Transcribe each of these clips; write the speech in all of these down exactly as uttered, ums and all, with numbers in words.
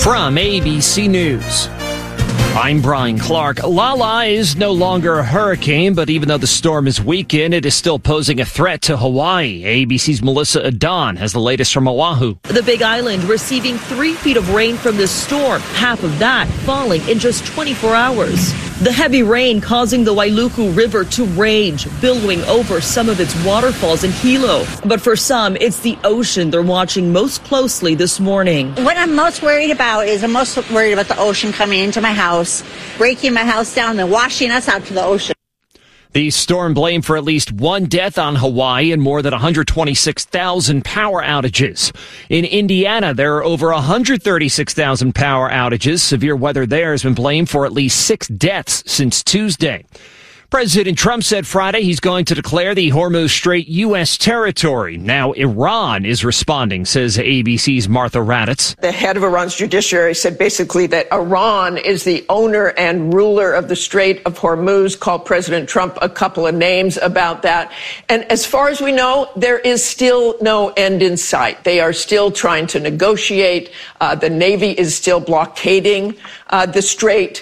From A B C News, I'm Brian Clark. Lala is no longer a hurricane, but even though the storm is weakened, it is still posing a threat to Hawaii. A B C's Melissa Adon has the latest from Oahu. The Big Island receiving three feet of rain from this storm, half of that falling in just twenty-four hours. The heavy rain causing the Wailuku River to rage, billowing over some of its waterfalls in Hilo. But for some, it's the ocean they're watching most closely this morning. What I'm most worried about is I'm most worried about the ocean coming into my house, breaking my house down and washing us out to the ocean. The storm blamed for at least one death on Hawaii and more than one hundred twenty-six thousand power outages. In Indiana, there are over one hundred thirty-six thousand power outages. Severe weather there has been blamed for at least six deaths since Tuesday. President Trump said Friday he's going to declare the Hormuz Strait U S territory. Now Iran is responding, says A B C's Martha Raddatz. The head of Iran's judiciary said basically that Iran is the owner and ruler of the Strait of Hormuz, called President Trump a couple of names about that. And as far as we know, there is still no end in sight. They are still trying to negotiate. Uh, the Navy is still blockading uh, the strait.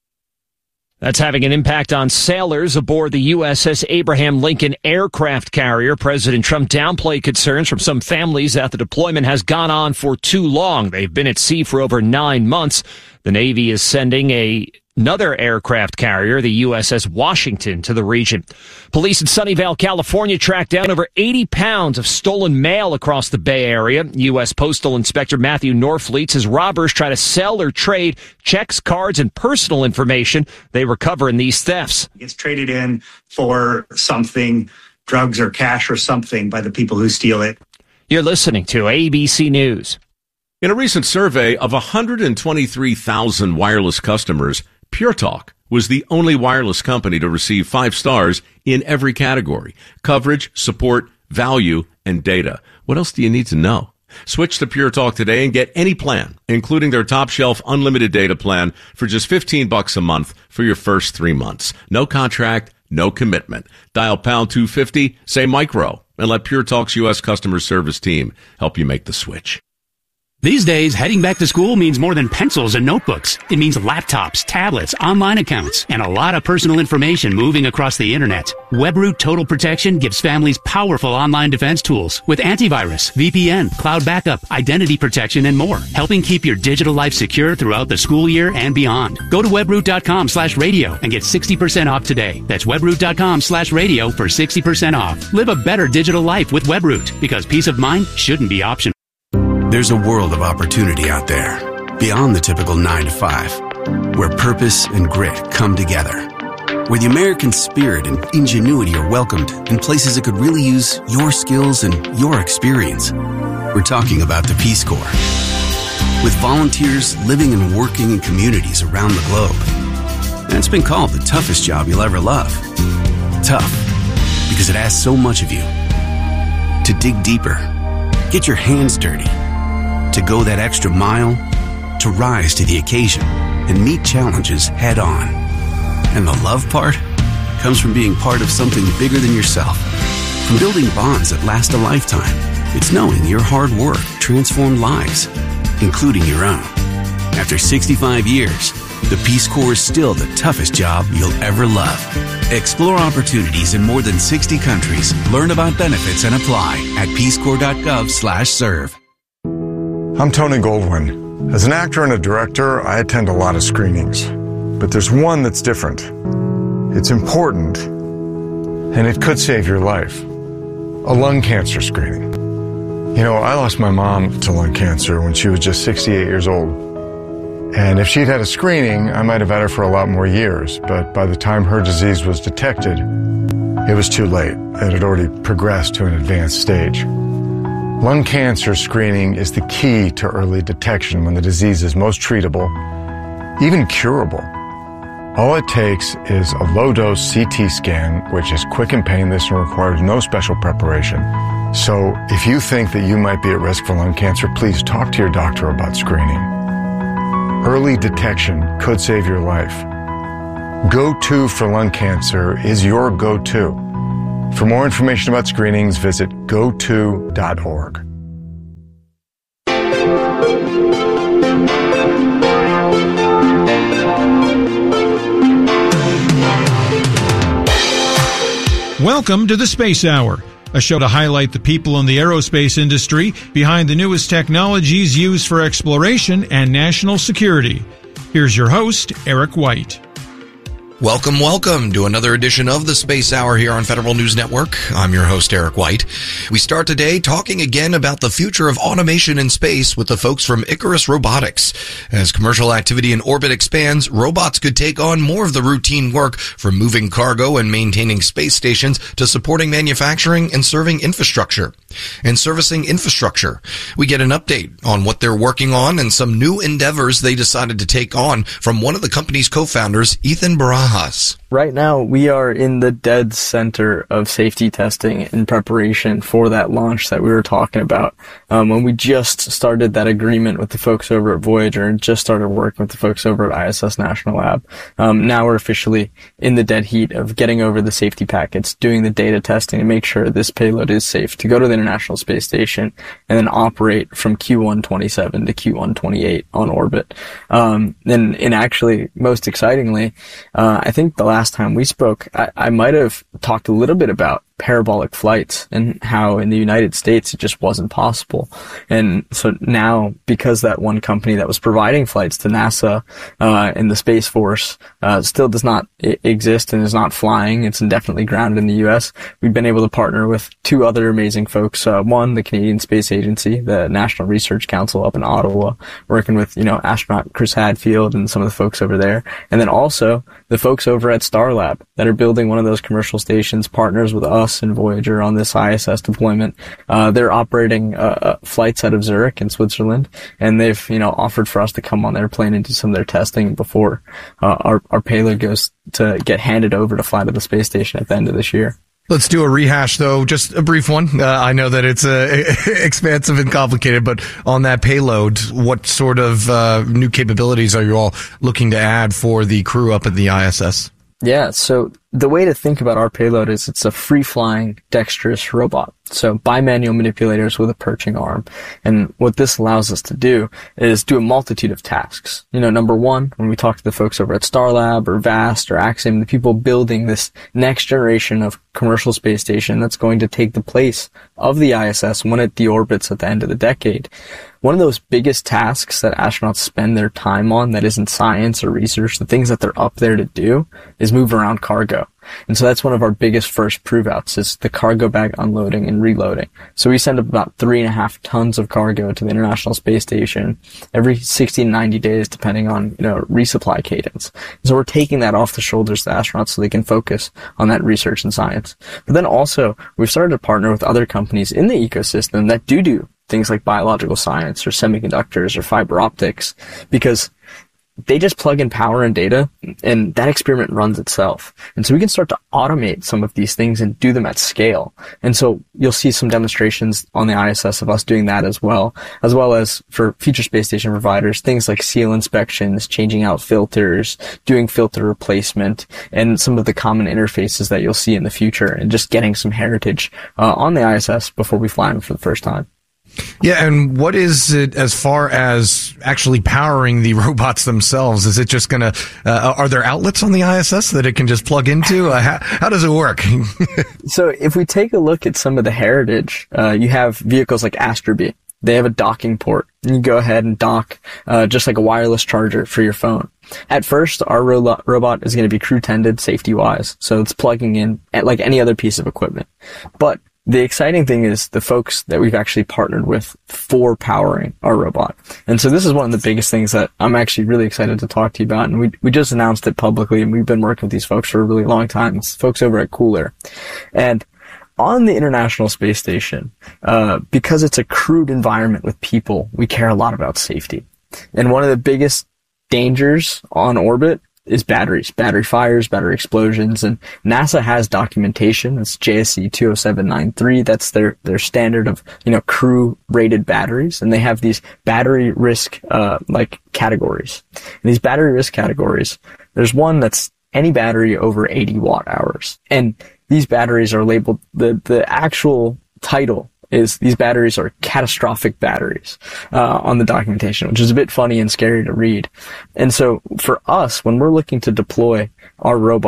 That's having an impact on sailors aboard the U S S Abraham Lincoln aircraft carrier. President Trump downplayed concerns from some families that the deployment has gone on for too long. They've been at sea for over nine months. The Navy is sending a another aircraft carrier, the U S S Washington, to the region. Police in Sunnyvale, California, tracked down over eighty pounds of stolen mail across the Bay Area. U S Postal Inspector Matthew Norfleet says robbers try to sell or trade checks, cards, and personal information they recover in these thefts. It gets traded in for something, drugs or cash or something, by the people who steal it. You're listening to A B C News. In a recent survey of one hundred twenty-three thousand wireless customers, Pure Talk was the only wireless company to receive five stars in every category: coverage, support, value, and data. What else do you need to know? Switch to Pure Talk today and get any plan, including their top shelf unlimited data plan, for just fifteen bucks a month for your first three months. No contract, no commitment. Dial pound two fifty, say micro, and let Pure Talk's U S customer service team help you make the switch. These days, heading back to school means more than pencils and notebooks. It means laptops, tablets, online accounts, and a lot of personal information moving across the internet. WebRoot Total Protection gives families powerful online defense tools with antivirus, V P N, cloud backup, identity protection, and more, helping keep your digital life secure throughout the school year and beyond. Go to webroot.com slash radio and get sixty percent off today. That's webroot.com slash radio for sixty percent off. Live a better digital life with WebRoot, because peace of mind shouldn't be optional. There's a world of opportunity out there, beyond the typical nine to five, where purpose and grit come together, where the American spirit and ingenuity are welcomed in places that could really use your skills and your experience. We're talking about the Peace Corps. With volunteers living and working in communities around the globe. And it's been called the toughest job you'll ever love. Tough, because it asks so much of you. To dig deeper, get your hands dirty, to go that extra mile, to rise to the occasion and meet challenges head on. And the love part comes from being part of something bigger than yourself. From building bonds that last a lifetime, it's knowing your hard work transformed lives, including your own. After sixty-five years, the Peace Corps is still the toughest job you'll ever love. Explore opportunities in more than sixty countries. Learn about benefits and apply at peacecorps.gov slash serve. I'm Tony Goldwyn. As an actor and a director, I attend a lot of screenings. But there's one that's different. It's important, and it could save your life. A lung cancer screening. You know, I lost my mom to lung cancer when she was just sixty-eight years old. And if she'd had a screening, I might have had her for a lot more years. But by the time her disease was detected, it was too late. It had already progressed to an advanced stage. Lung cancer screening is the key to early detection when the disease is most treatable, even curable. All it takes is a low-dose C T scan, which is quick and painless and requires no special preparation. So if you think that you might be at risk for lung cancer, please talk to your doctor about screening. Early detection could save your life. Go-To for lung cancer is your go-to. For more information about screenings, visit go to dot org. Welcome to the Space Hour, a show to highlight the people in the aerospace industry behind the newest technologies used for exploration and national security. Here's your host, Eric White. Welcome, welcome to another edition of the Space Hour here on Federal News Network. I'm your host, Eric White. We start today talking again about the future of automation in space with the folks from Icarus Robotics. As commercial activity in orbit expands, robots could take on more of the routine work from moving cargo and maintaining space stations to supporting manufacturing and serving infrastructure. And servicing infrastructure, we get an update on what they're working on and some new endeavors they decided to take on from one of the company's co-founders, Ethan Barajas. Right now, we are in the dead center of safety testing in preparation for that launch that we were talking about. Um, when we just started that agreement with the folks over at Voyager and just started working with the folks over at I S S National Lab, um, now we're officially in the dead heat of getting over the safety packets, doing the data testing to make sure this payload is safe to go to the International Space Station and then operate from Q one twenty-seven to Q one twenty-eight on orbit. Um, and, and actually, most excitingly, uh, I think the last time we spoke, I, I might have talked a little bit about parabolic flights and how in the United States it just wasn't possible. And so now, because that one company that was providing flights to NASA uh, and the Space Force uh, still does not I- exist and is not flying, it's indefinitely grounded in the U S, we've been able to partner with two other amazing folks. Uh, one, the Canadian Space Agency, the National Research Council up in Ottawa, working with, you know, astronaut Chris Hadfield and some of the folks over there. And then also the folks over at Starlab that are building one of those commercial stations, partners with us and Voyager on this I S S deployment. Uh, they're operating uh, flights out of Zurich in Switzerland, and they've, you know, offered for us to come on their plane and do some of their testing before uh, our, our payload goes to get handed over to fly to the space station at the end of this year. Let's do a rehash, though, just a brief one. Uh, I know that it's uh, expansive and complicated, but on that payload, what sort of uh, new capabilities are you all looking to add for the crew up at the I S S? Yeah, so the way to think about our payload is it's a free-flying, dexterous robot. So bimanual manipulators with a perching arm. And what this allows us to do is do a multitude of tasks. You know, number one, when we talk to the folks over at Starlab or VAST or Axiom, the people building this next generation of commercial space station that's going to take the place of the I S S when it deorbits at the end of the decade. One of those biggest tasks that astronauts spend their time on that isn't science or research, the things that they're up there to do, is move around cargo. And so that's one of our biggest first prove outs is the cargo bag unloading and reloading. So we send up about three and a half tons of cargo to the International Space Station every sixty to ninety days, depending on, you know, resupply cadence. And so we're taking that off the shoulders of the astronauts so they can focus on that research and science. But then also, we've started to partner with other companies in the ecosystem that do do things like biological science or semiconductors or fiber optics, because they just plug in power and data and that experiment runs itself. And so we can start to automate some of these things and do them at scale. And so you'll see some demonstrations on the I S S of us doing that as well, as well as for future space station providers, things like seal inspections, changing out filters, doing filter replacement, and some of the common interfaces that you'll see in the future, and just getting some heritage uh, on the I S S before we fly them for the first time. Yeah, and what is it as far as actually powering the robots themselves? Is it just going to, uh, are there outlets on the I S S that it can just plug into? Uh, how, how does it work? So if we take a look at some of the heritage, uh, you have vehicles like Astrobee. They have a docking port. You go ahead and dock uh, just like a wireless charger for your phone. At first, our ro- robot is going to be crew-tended safety-wise, so it's plugging in at like any other piece of equipment. But the exciting thing is the folks that we've actually partnered with for powering our robot. And so this is one of the biggest things that I'm actually really excited to talk to you about. And we we just announced it publicly, and we've been working with these folks for a really long time. It's folks over at Cooler. And on the International Space Station, uh, because it's a crewed environment with people, we care a lot about safety. And one of the biggest dangers on orbit is batteries, battery fires, battery explosions, and NASA has documentation. It's J S C two oh seven nine three. That's their, their standard of, you know, crew rated batteries. And they have these battery risk, uh, like categories. And these battery risk categories, there's one that's any battery over eighty watt hours. And these batteries are labeled, the, the actual title is these batteries are catastrophic batteries uh, on the documentation, which is a bit funny and scary to read. And so for us, when we're looking to deploy our robot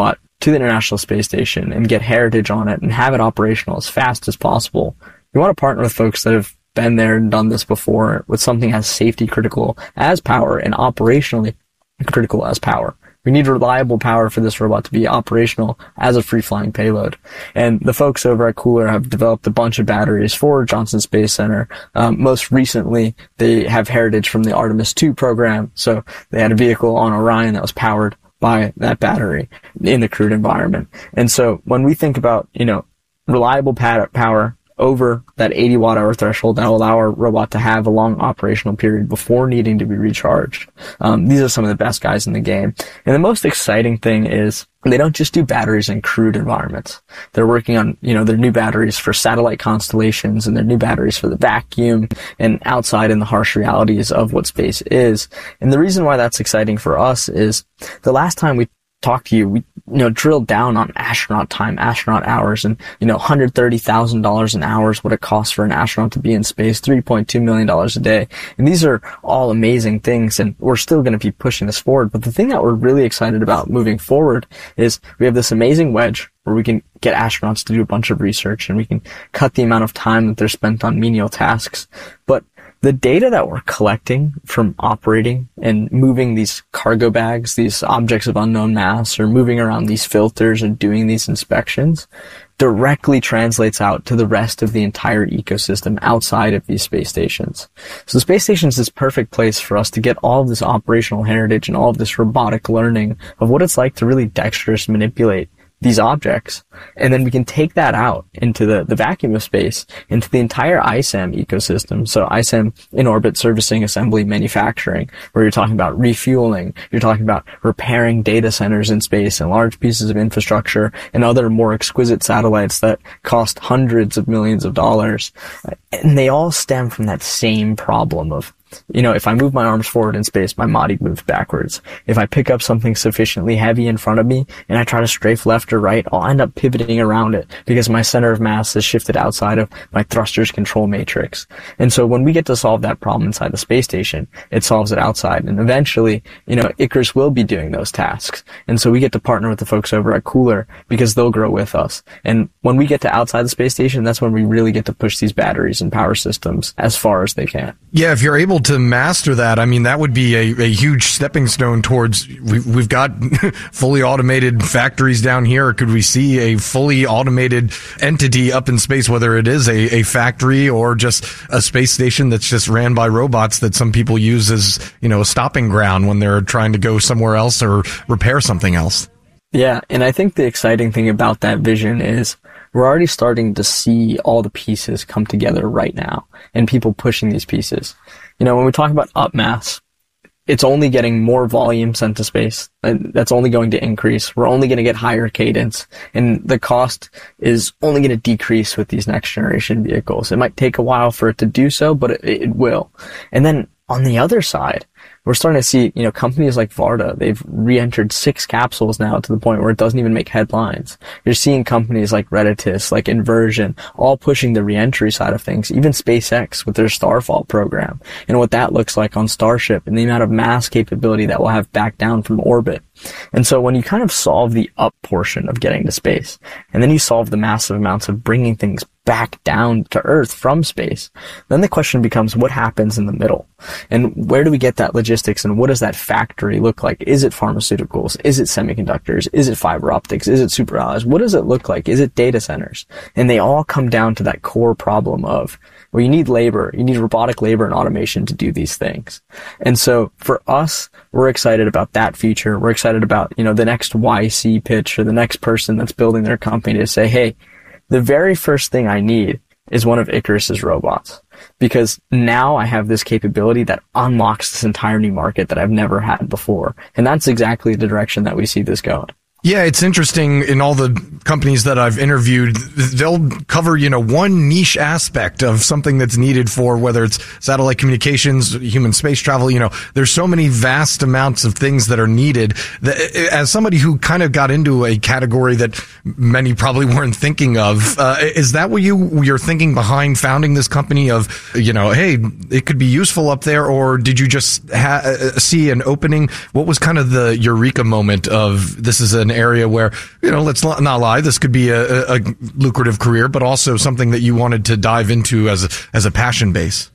to the International Space Station and get heritage on it and have it operational as fast as possible, you want to partner with folks that have been there and done this before with something as safety critical as power and operationally critical as power. We need reliable power for this robot to be operational as a free-flying payload. And the folks over at Cooler have developed a bunch of batteries for Johnson Space Center. Um, most recently, they have heritage from the Artemis two program. So they had a vehicle on Orion that was powered by that battery in the crewed environment. And so when we think about, you know, reliable power over that eighty watt hour threshold that will allow our robot to have a long operational period before needing to be recharged. Um, these are some of the best guys in the game. And the most exciting thing is they don't just do batteries in crewed environments. They're working on, you know, their new batteries for satellite constellations and their new batteries for the vacuum and outside in the harsh realities of what space is. And the reason why that's exciting for us is the last time we talked to you, we, you know, drilled down on astronaut time, astronaut hours, and, you know, one hundred thirty thousand dollars an hour is what it costs for an astronaut to be in space, three point two million dollars a day. And these are all amazing things, and we're still going to be pushing this forward. But the thing that we're really excited about moving forward is we have this amazing wedge where we can get astronauts to do a bunch of research, and we can cut the amount of time that they're spent on menial tasks. But the data that we're collecting from operating and moving these cargo bags, these objects of unknown mass, or moving around these filters and doing these inspections directly translates out to the rest of the entire ecosystem outside of these space stations. So the space station is this perfect place for us to get all of this operational heritage and all of this robotic learning of what it's like to really dexterous manipulate these objects. And then we can take that out into the, the vacuum of space, into the entire I SAM ecosystem. So I SAM, in orbit servicing, assembly, manufacturing, where you're talking about refueling, you're talking about repairing data centers in space and large pieces of infrastructure and other more exquisite satellites that cost hundreds of millions of dollars. And they all stem from that same problem of, you know, if I move my arms forward in space, my body moves backwards. If I pick up something sufficiently heavy in front of me and I try to strafe left or right, I'll end up pivoting around it because my center of mass is shifted outside of my thrusters control matrix. And so when we get to solve that problem inside the space station, it solves it outside. And eventually, you know, Icarus will be doing those tasks. And so we get to partner with the folks over at Cooler because they'll grow with us. And when we get to outside the space station, that's when we really get to push these batteries and power systems as far as they can. Yeah, if you're able to master that, I mean, that would be a, a huge stepping stone towards, we've, we've got fully automated factories down here. Could we see a fully automated entity up in space, whether it is a, a factory or just a space station that's just ran by robots that some people use as, you know, a stopping ground when they're trying to go somewhere else or repair something else? Yeah, and I think the exciting thing about that vision is we're already starting to see all the pieces come together right now and people pushing these pieces. You know, when we talk about upmass, it's only getting more volume sent to space. That's only going to increase. We're only going to get higher cadence, and the cost is only going to decrease with these next generation vehicles. It might take a while for it to do so, but it, it will. And then on the other side, we're starting to see, you know, companies like Varda, they've re-entered six capsules now to the point where it doesn't even make headlines. You're seeing companies like Redditus, like Inversion, all pushing the re-entry side of things, even SpaceX with their Starfall program and what that looks like on Starship and the amount of mass capability that we'll have back down from orbit. And so when you kind of solve the up portion of getting to space, and then you solve the massive amounts of bringing things back down to Earth from space, then the question becomes what happens in the middle? And where do we get that logistics, and what does that factory look like? Is it pharmaceuticals? Is it semiconductors? Is it fiber optics? Is it super alloys? What does it look like? Is it data centers? And they all come down to that core problem of, well, you need labor, you need robotic labor and automation to do these things. And so for us, we're excited about that future. We're excited about, you know, the next Y C pitch or the next person that's building their company to say, hey, the very first thing I need is one of Icarus's robots, because now I have this capability that unlocks this entire new market that I've never had before. And that's exactly the direction that we see this going. Yeah, it's interesting. In all the companies that I've interviewed, they'll cover, you know, one niche aspect of something that's needed for whether it's satellite communications, human space travel. You know, there's so many vast amounts of things that are needed. That, as somebody who kind of got into a category that many probably weren't thinking of, uh, is that what you, you're thinking behind founding this company of, you know, hey, it could be useful up there, or did you just ha- see an opening? What was kind of the eureka moment of this is an area where, you know, let's not lie, this could be a, a lucrative career, but also something that you wanted to dive into as a, as a passion base.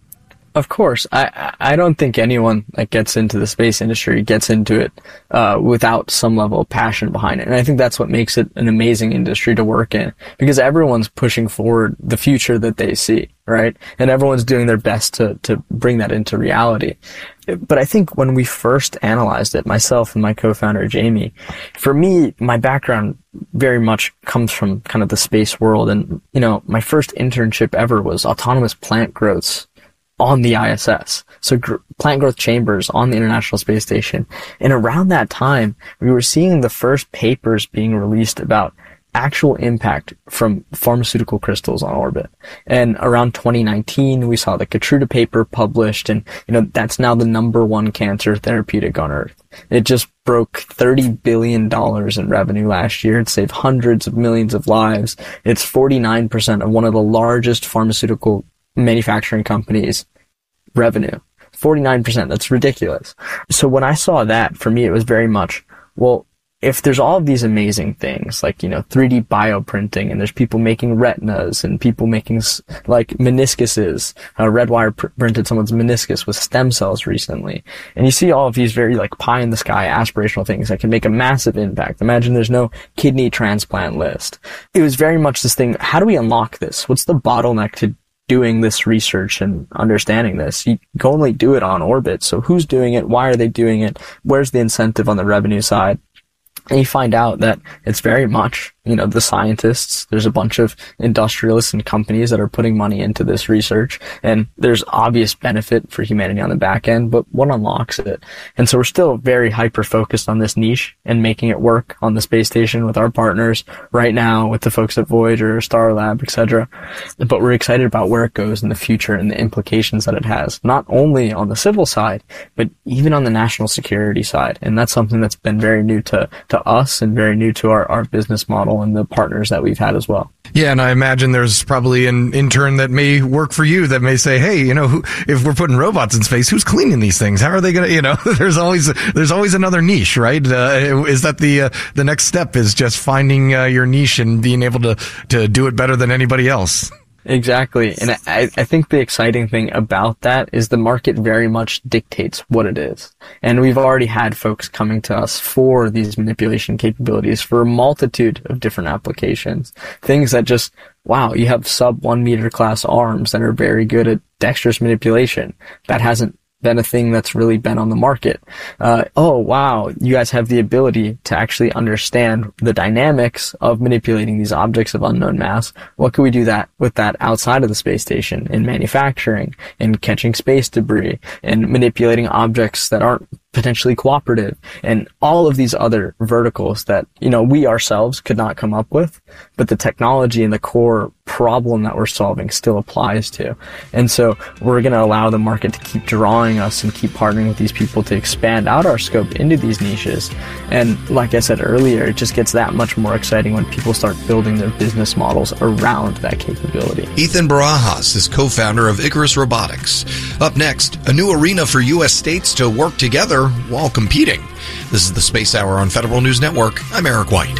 Of course. I, I don't think anyone that gets into the space industry gets into it uh, without some level of passion behind it. And I think that's what makes it an amazing industry to work in, because everyone's pushing forward the future that they see, right? And everyone's doing their best to, to bring that into reality. But I think when we first analyzed it, myself and my co-founder, Jamie, for me, my background very much comes from kind of the space world. And, you know, my first internship ever was autonomous plant growths on the I S S. So gr- plant growth chambers on the International Space Station. And around that time, we were seeing the first papers being released about actual impact from pharmaceutical crystals on orbit. And around twenty nineteen, we saw the Keytruda paper published, and, you know, that's now the number one cancer therapeutic on Earth. It just broke thirty billion dollars in revenue last year. It saved hundreds of millions of lives. It's forty-nine percent of one of the largest pharmaceutical manufacturing companies' revenue. forty-nine percent. That's ridiculous. So when I saw that, for me, it was very much, well, if there's all of these amazing things, like, you know, three D bioprinting, and there's people making retinas and people making, like, meniscuses. Uh, Redwire pr- printed someone's meniscus with stem cells recently. And you see all of these very, like, pie-in-the-sky aspirational things that can make a massive impact. Imagine there's no kidney transplant list. It was very much this thing, how do we unlock this? What's the bottleneck to doing this research and understanding this? You can only do it on orbit. So who's doing it? Why are they doing it? Where's the incentive on the revenue side? And you find out that it's very much, you know, the scientists. There's a bunch of industrialists and companies that are putting money into this research, and there's obvious benefit for humanity on the back end, but what unlocks it? And so we're still very hyper-focused on this niche and making it work on the space station with our partners right now, with the folks at Voyager, Starlab, et cetera. But we're excited about where it goes in the future and the implications that it has, not only on the civil side, but even on the national security side. And that's something that's been very new to, to us and very new to our, our business model and the partners that we've had as well. Yeah, and I imagine there's probably an intern that may work for you that may say, hey, you know, who, if we're putting robots in space, who's cleaning these things? How are they going to, you know, there's always, there's always another niche, right? Uh, is that the, uh, the next step is just finding uh, your niche and being able to, to do it better than anybody else? Exactly. And I, I think the exciting thing about that is the market very much dictates what it is. And we've already had folks coming to us for these manipulation capabilities for a multitude of different applications. Things that just, wow, you have sub one meter class arms that are very good at dexterous manipulation. That hasn't been a thing that's really been on the market. Uh, oh, wow, you guys have the ability to actually understand the dynamics of manipulating these objects of unknown mass. What can we do that with that outside of the space station in manufacturing, in catching space debris, and manipulating objects that aren't potentially cooperative, and all of these other verticals that, you know, we ourselves could not come up with, but the technology and the core problem that we're solving still applies to. And so we're going to allow the market to keep drawing us and keep partnering with these people to expand out our scope into these niches. And like I said earlier, it just gets that much more exciting when people start building their business models around that capability. Ethan Barajas is co-founder of Icarus Robotics. Up next, a new arena for U S states to work together while competing. This is the Space Hour on Federal News Network. I'm Eric White.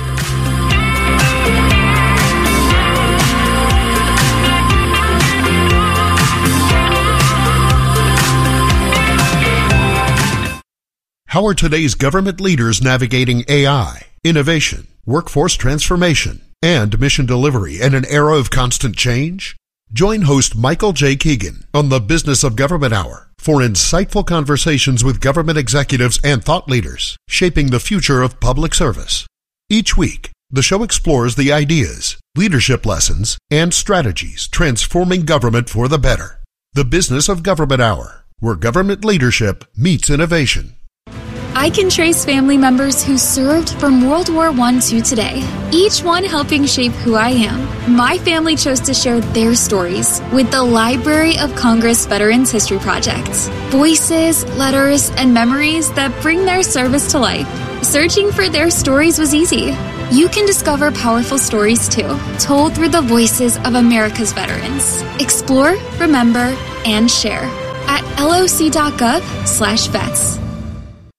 How are today's government leaders navigating A I, innovation, workforce transformation, and mission delivery in an era of constant change? Join host Michael J. Keegan on the Business of Government Hour for insightful conversations with government executives and thought leaders shaping the future of public service. Each week, the show explores the ideas, leadership lessons, and strategies transforming government for the better. The Business of Government Hour, where government leadership meets innovation. I can trace family members who served from World War One to today, each one helping shape who I am. My family chose to share their stories with the Library of Congress Veterans History Project. Voices, letters, and memories that bring their service to life. Searching for their stories was easy. You can discover powerful stories too, told through the voices of America's veterans. Explore, remember, and share at loc.gov slash vets.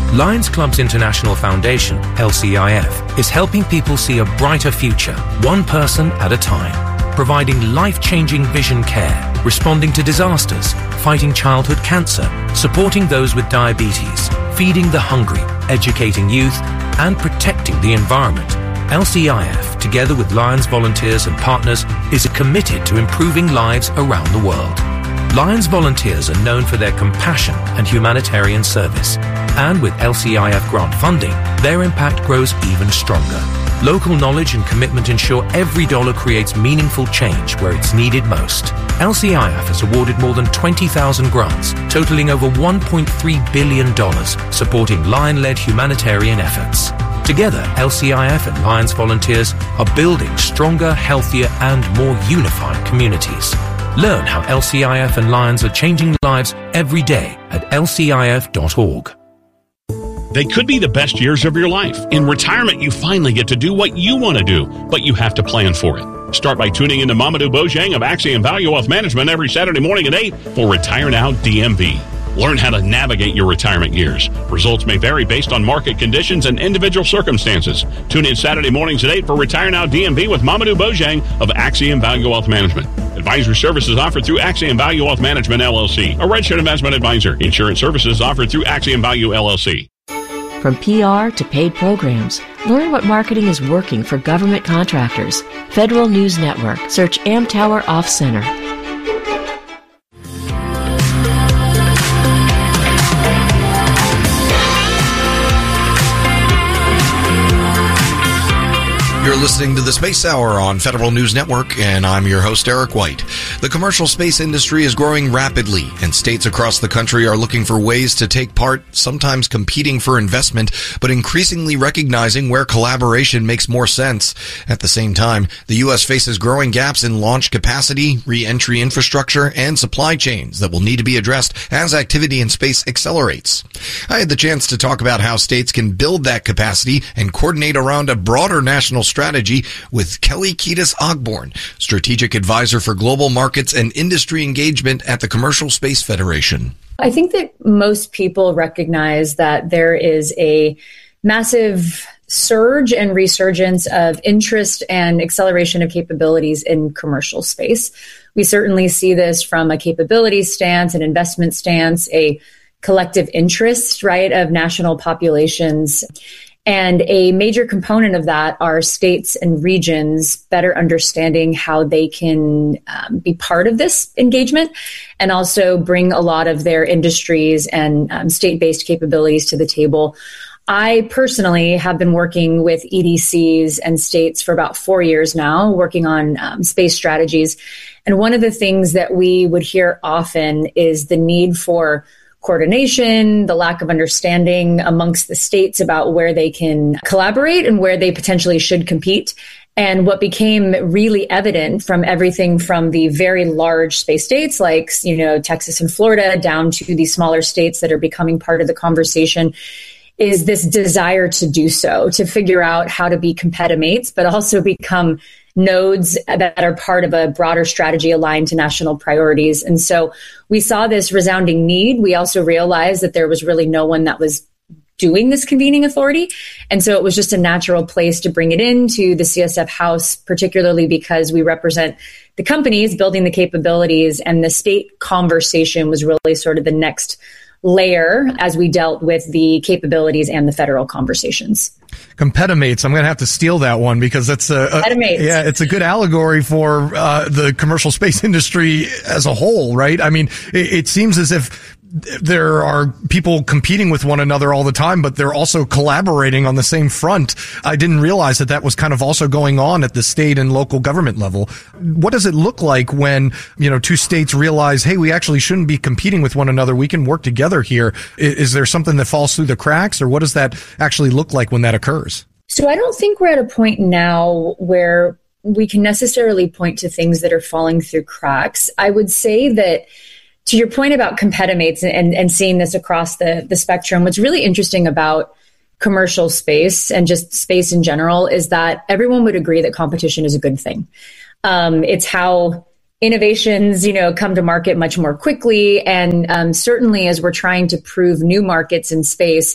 Lions Club's International Foundation, L C I F, is helping people see a brighter future, one person at a time, providing life-changing vision care, responding to disasters, fighting childhood cancer, supporting those with diabetes, feeding the hungry, educating youth, and protecting the environment. L C I F, together with Lions volunteers and partners, is committed to improving lives around the world. Lions volunteers are known for their compassion and humanitarian service. And with L C I F grant funding, their impact grows even stronger. Local knowledge and commitment ensure every dollar creates meaningful change where it's needed most. L C I F has awarded more than twenty thousand grants, totaling over one point three billion dollars, supporting Lion-led humanitarian efforts. Together, L C I F and Lions volunteers are building stronger, healthier, and more unified communities. Learn how L C I F and Lions are changing lives every day at L C I F dot org. They could be the best years of your life. In retirement, you finally get to do what you want to do, but you have to plan for it. Start by tuning into Mamadou Bojang of Axiom Value Wealth Management every Saturday morning at eight for Retire Now D M V. Learn how to navigate your retirement years. Results may vary based on market conditions and individual circumstances. Tune in Saturday mornings at eight for Retire Now D M V with Mamadou Bojang of Axiom Value Wealth Management. Advisory services offered through Axiom Value Wealth Management, L L C, a registered investment advisor. Insurance services offered through Axiom Value, L L C. From P R to paid programs, learn what marketing is working for government contractors. Federal News Network. Search Amtower Off Center. You're listening to the Space Hour on Federal News Network, and I'm your host, Eric White. The commercial space industry is growing rapidly, and states across the country are looking for ways to take part, sometimes competing for investment, but increasingly recognizing where collaboration makes more sense. At the same time, the U S faces growing gaps in launch capacity, re-entry infrastructure, and supply chains that will need to be addressed as activity in space accelerates. I had the chance to talk about how states can build that capacity and coordinate around a broader national strategy strategy with Kelly Kiedis Ogborn, Strategic Advisor for Global Markets and Industry Engagement at the Commercial Space Federation. I think that most people recognize that there is a massive surge and resurgence of interest and acceleration of capabilities in commercial space. We certainly see this from a capability stance, an investment stance, a collective interest, right, of national populations. And a major component of that are states and regions better understanding how they can um, be part of this engagement and also bring a lot of their industries and um, state-based capabilities to the table. I personally have been working with E D Cs and states for about four years now, working on um, space strategies. And one of the things that we would hear often is the need for coordination, the lack of understanding amongst the states about where they can collaborate and where they potentially should compete. And what became really evident from everything from the very large space states like, you know, Texas and Florida down to the smaller states that are becoming part of the conversation is this desire to do so, to figure out how to be competimates, but also become nodes that are part of a broader strategy aligned to national priorities. And so we saw this resounding need. We also realized that there was really no one that was doing this convening authority. And so it was just a natural place to bring it into the C S F House, particularly because we represent the companies building the capabilities, and the state conversation was really sort of the next layer as we dealt with the capabilities and the federal conversations. Competimates. I'm going to have to steal that one because that's a, a yeah, it's a good allegory for uh, the commercial space industry as a whole, right? I mean, it, it seems as if there are people competing with one another all the time, but they're also collaborating on the same front. I didn't realize that that was kind of also going on at the state and local government level. What does it look like when, you know, two states realize, hey, we actually shouldn't be competing with one another. We can work together here. Is, is there something that falls through the cracks, or what does that actually look like when that occurs? So I don't think we're at a point now where we can necessarily point to things that are falling through cracks. I would say that, to your point about competimates and, and seeing this across the, the spectrum, what's really interesting about commercial space and just space in general is that everyone would agree that competition is a good thing. Um, it's how innovations, you know, come to market much more quickly. And um, certainly as we're trying to prove new markets in space,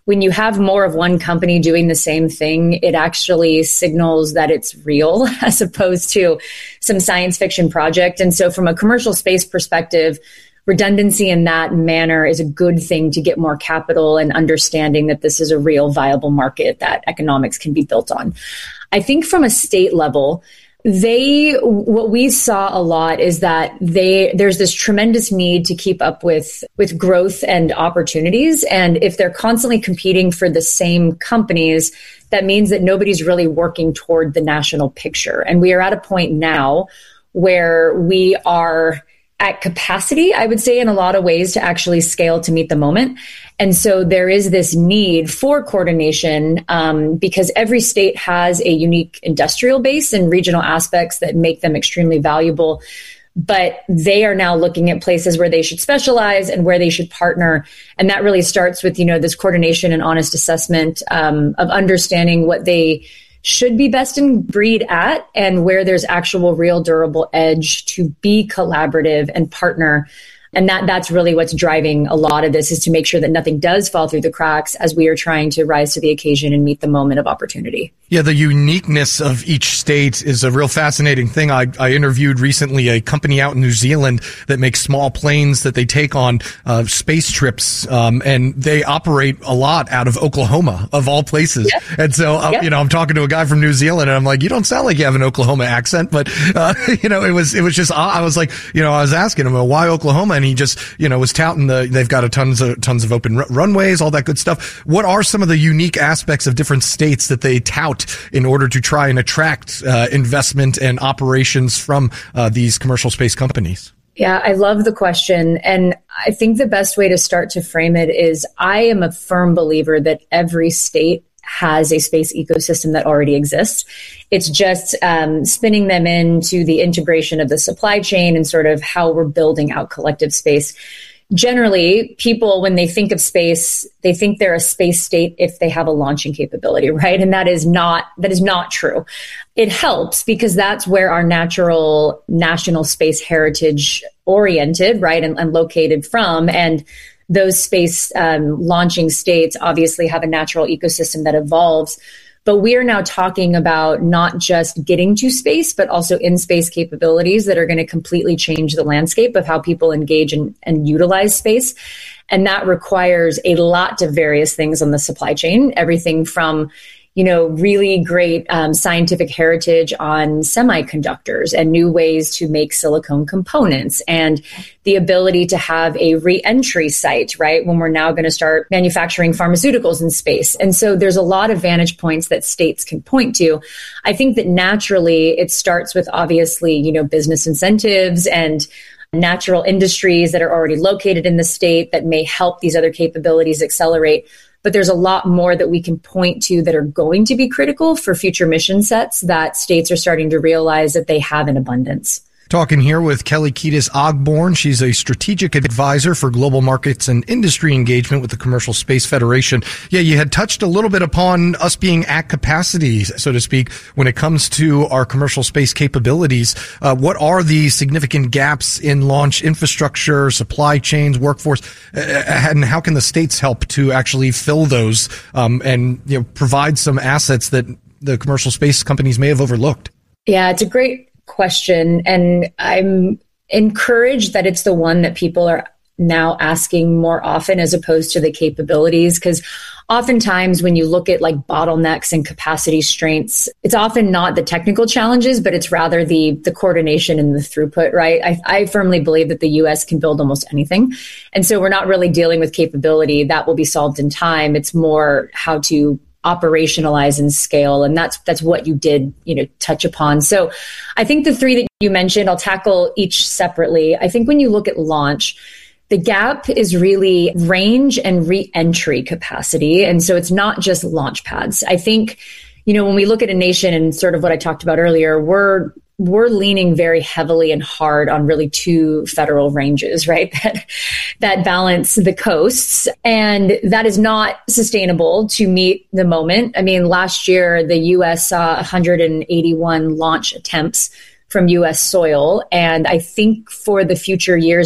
when you have more of one company doing the same thing, it actually signals that it's real as opposed to some science fiction project. And so from a commercial space perspective, redundancy in that manner is a good thing to get more capital and understanding that this is a real viable market that economics can be built on. I think from a state level, They, what we saw a lot is that they, there's this tremendous need to keep up with, with growth and opportunities. And if they're constantly competing for the same companies, that means that nobody's really working toward the national picture. And we are at a point now where we are at capacity, I would say, in a lot of ways to actually scale to meet the moment. And so there is this need for coordination um, because every state has a unique industrial base and regional aspects that make them extremely valuable. But they are now looking at places where they should specialize and where they should partner. And that really starts with, you know, this coordination and honest assessment um, of understanding what they should be best in breed at and where there's actual real durable edge to be collaborative and partner. And that that's really what's driving a lot of this, is to make sure that nothing does fall through the cracks as we are trying to rise to the occasion and meet the moment of opportunity. Yeah, the uniqueness of each state is a real fascinating thing. I, I interviewed recently a company out in New Zealand that makes small planes that they take on uh, space trips, um, and they operate a lot out of Oklahoma, of all places. Yep. And so, uh, yep. you know, I'm talking to a guy from New Zealand, and I'm like, you don't sound like you have an Oklahoma accent, but uh, you know, it was it was just I was like, you know, I was asking him, well, why Oklahoma? And he just, you know, was touting the, they've got a tons of, tons of open r- runways, all that good stuff. What are some of the unique aspects of different states that they tout in order to try and attract uh, investment and operations from uh, these commercial space companies? Yeah, I love the question. And I think the best way to start to frame it is I am a firm believer that every state has a space ecosystem that already exists. It's just um, spinning them into the integration of the supply chain and sort of how we're building out collective space. Generally, people, when they think of space, they think they're a space state if they have a launching capability, right? And that is not, that is not true. It helps because that's where our natural national space heritage oriented, right, and, and located from. And those space um, launching states obviously have a natural ecosystem that evolves. But we are now talking about not just getting to space, but also in-space capabilities that are going to completely change the landscape of how people engage and, and utilize space. And that requires a lot of various things on the supply chain, everything from, you know, really great um, scientific heritage on semiconductors and new ways to make silicone components, and the ability to have a re-entry site, right, when we're now going to start manufacturing pharmaceuticals in space. And so there's a lot of vantage points that states can point to. I think that naturally it starts with obviously, you know, business incentives and natural industries that are already located in the state that may help these other capabilities accelerate. But there's a lot more that we can point to that are going to be critical for future mission sets that states are starting to realize that they have in abundance. Talking here with Kelly Kiedis Ogborn. She's a strategic advisor for global markets and industry engagement with the Commercial Space Federation. Yeah, you had touched a little bit upon us being at capacity, so to speak, when it comes to our commercial space capabilities. Uh, what are the significant gaps in launch infrastructure, supply chains, workforce, uh, and how can the states help to actually fill those um, and, you know, provide some assets that the commercial space companies may have overlooked? Yeah, it's a great question. And I'm encouraged that it's the one that people are now asking more often as opposed to the capabilities. Because oftentimes when you look at like bottlenecks and capacity strengths, it's often not the technical challenges, but it's rather the the coordination and the throughput, right? I, I firmly believe that the U S can build almost anything. And so we're not really dealing with capability. That will be solved in time. It's more how to operationalize and scale. And that's, that's what you did, you know, touch upon. So I think the three that you mentioned, I'll tackle each separately. I think when you look at launch, the gap is really range and re-entry capacity. And so it's not just launch pads. I think, you know, when we look at a nation and sort of what I talked about earlier, we're we're leaning very heavily and hard on really two federal ranges, right? That, that balance the coasts. And that is not sustainable to meet the moment. I mean, last year, the U S saw one hundred eighty-one launch attempts from U S soil. And I think for the future years, by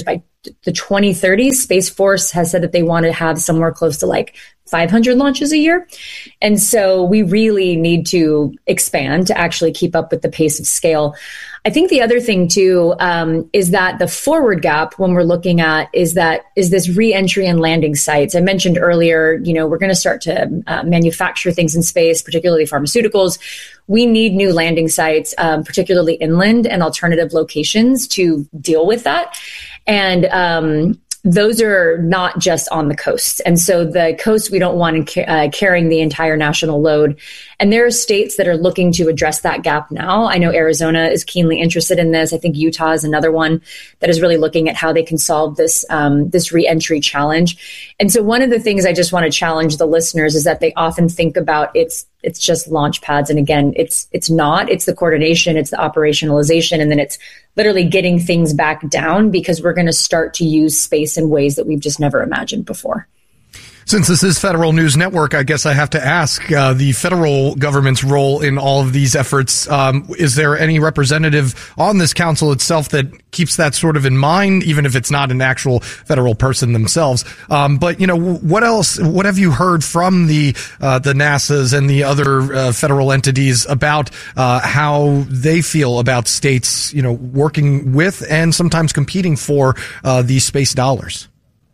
the twenty thirties, Space Force has said that they want to have somewhere close to like five hundred launches a year. And so we really need to expand to actually keep up with the pace of scale. I think the other thing too um, is that the forward gap when we're looking at is that is this re-entry and landing sites. I mentioned earlier, you know, we're going to start to uh, manufacture things in space, particularly pharmaceuticals. We need new landing sites, um, particularly inland and alternative locations to deal with that. And um, those are not just on the coast. And so the coast, we don't want to uh, carrying the entire national load. And there are states that are looking to address that gap now. I know Arizona is keenly interested in this. I think Utah is another one that is really looking at how they can solve this, um, this re-entry challenge. And so one of the things I just want to challenge the listeners is that they often think about it's, it's just launch pads. And again, it's, it's not, it's the coordination, it's the operationalization, and then it's literally getting things back down because we're going to start to use space in ways that we've just never imagined before. Since this is Federal News Network, I guess I have to ask uh, the federal government's role in all of these efforts. Um, is there any representative on this council itself that keeps that sort of in mind, even if it's not an actual federal person themselves? Um, but, you know, what else, what have you heard from the uh, the NASAs and the other uh, federal entities about uh, how they feel about states, you know, working with and sometimes competing for uh, these space dollars?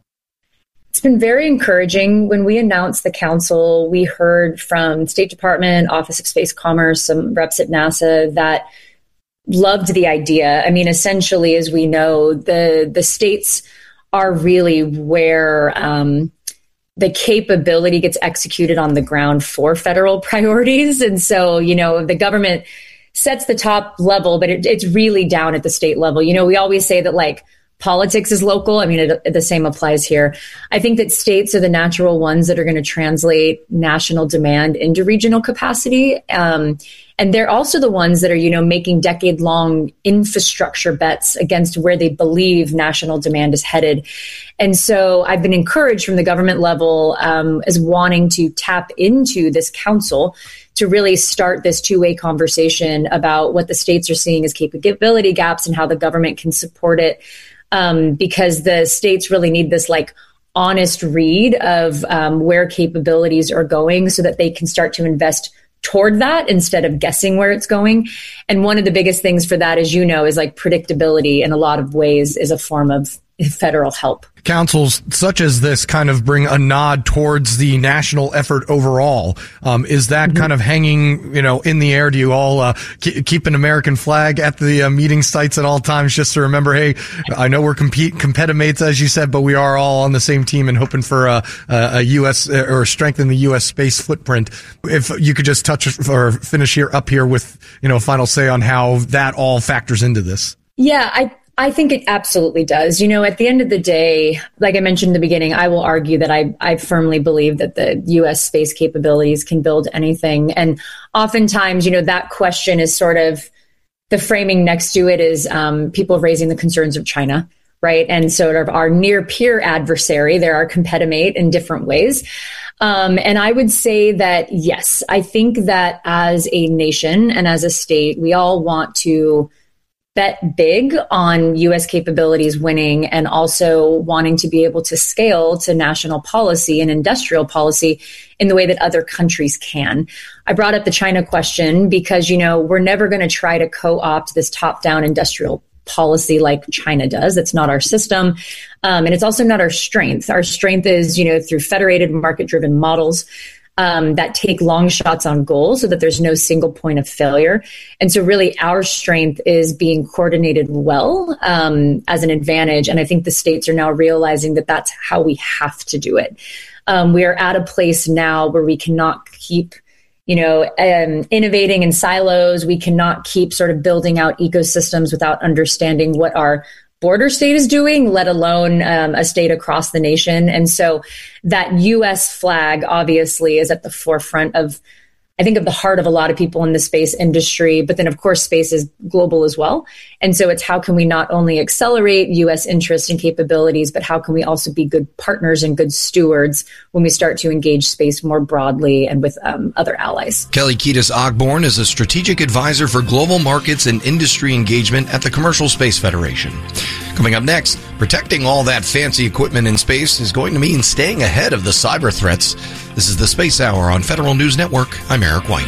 It's been very encouraging. When we announced the council, we heard from State Department, Office of Space Commerce, some reps at NASA that loved the idea. I mean, essentially, as we know, the the states are really where um, the capability gets executed on the ground for federal priorities. And so, you know, the government sets the top level, but it, it's really down at the state level. You know, we always say that, like, politics is local. I mean, it, the same applies here. I think that states are the natural ones that are going to translate national demand into regional capacity. Um, and they're also the ones that are, you know, making decade-long infrastructure bets against where they believe national demand is headed. And so I've been encouraged from the government level um, as wanting to tap into this council to really start this two-way conversation about what the states are seeing as capability gaps and how the government can support it. Um, because the states really need this like honest read of um, where capabilities are going so that they can start to invest toward that instead of guessing where it's going. And one of the biggest things for that, as you know, is like predictability in a lot of ways is a form of federal help. Councils such as this kind of bring a nod towards the national effort overall. Um, is that mm-hmm. kind of hanging, you know, in the air? Do you all uh, k- keep an American flag at the uh, meeting sites at all times just to remember, hey, I know we're compete competimates, as you said, but we are all on the same team and hoping for a, a U S or strengthen the U S space footprint. If you could just touch or finish here up here with, you know, a final say on how that all factors into this. Yeah, I I think it absolutely does. You know, at the end of the day, like I mentioned in the beginning, I will argue that I, I firmly believe that the U S space capabilities can build anything. And oftentimes, you know, that question is sort of the framing next to it is um, people raising the concerns of China, right? And sort of our near peer adversary, they're our competitor in different ways. Um, and I would say that, yes, I think that as a nation and as a state, we all want to bet big on U S capabilities winning and also wanting to be able to scale to national policy and industrial policy in the way that other countries can. I brought up the China question because, you know, we're never going to try to co-opt this top-down industrial policy like China does. That's not our system. Um, and it's also not our strength. Our strength is, you know, through federated market-driven models Um, that take long shots on goal so that there's no single point of failure. And so really our strength is being coordinated well um, as an advantage. And I think the states are now realizing that that's how we have to do it. Um, we are at a place now where we cannot keep, you know, um, innovating in silos. We cannot keep sort of building out ecosystems without understanding what our border state is doing, let alone um, a state across the nation. And so that U S flag obviously is at the forefront of I think, of the heart of a lot of people in the space industry. But then, of course, space is global as well. And so it's how can we not only accelerate U S interest and capabilities, but how can we also be good partners and good stewards when we start to engage space more broadly and with um, other allies. Kelly Kiedis Ogborn is a strategic advisor for global markets and industry engagement at the Commercial Space Federation. Coming up next, protecting all that fancy equipment in space is going to mean staying ahead of the cyber threats. This is the Space Hour on Federal News Network. I'm Eric White.